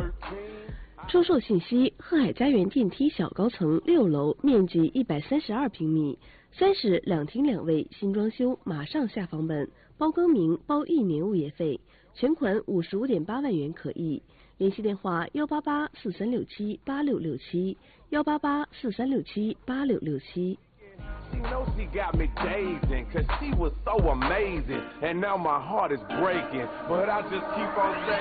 出售信息：鹤海家园电梯小高层6楼，面积132平米，3室2厅2卫，新装修，马上下房本，包更名，包1年物业费，全款55.8万元可议。联系电话18843678667，18843678667。 She knows she got me dazing, cause she was so amazing, and now my heart is breaking, but I just keep on saying